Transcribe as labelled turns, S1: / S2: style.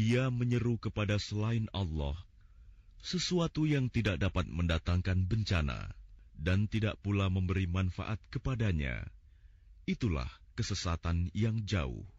S1: dia menyeru kepada selain Allah sesuatu yang tidak dapat mendatangkan bencana dan tidak pula memberi manfaat kepadanya, itulah kesesatan yang jauh.